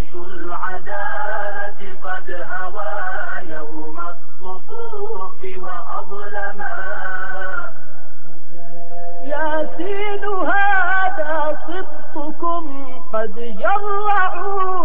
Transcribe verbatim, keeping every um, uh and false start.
جيش العدالة قد هوى يوم الصفوف وأظلما. يا سيد هذا صدقكم قد جرعوا